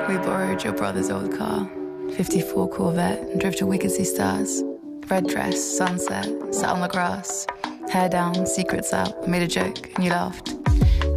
We borrowed your brother's old car, 54 Corvette, and drove to Wicked See Stars. Red dress, sunset, sat on the grass. Hair down, secrets out. I made a joke and you laughed.